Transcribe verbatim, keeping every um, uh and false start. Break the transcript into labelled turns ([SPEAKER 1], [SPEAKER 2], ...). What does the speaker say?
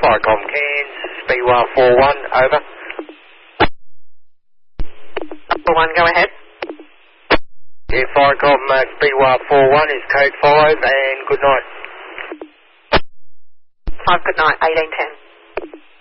[SPEAKER 1] Firecom Cairns, B one four one, over.
[SPEAKER 2] four one, go ahead.
[SPEAKER 1] Yeah, Firecom uh, B one four one is code five, and good night.
[SPEAKER 2] five, good night, eighteen ten.